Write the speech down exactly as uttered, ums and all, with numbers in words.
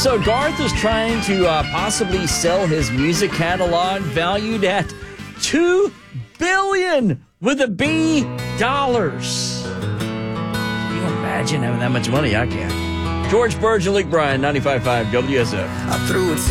So Garth is trying to uh, possibly sell his music catalog valued at two billion dollars with a B dollars. Can you imagine having that much money? I can't. George Burge and Luke Bryan, ninety-five point five W S F. I threw it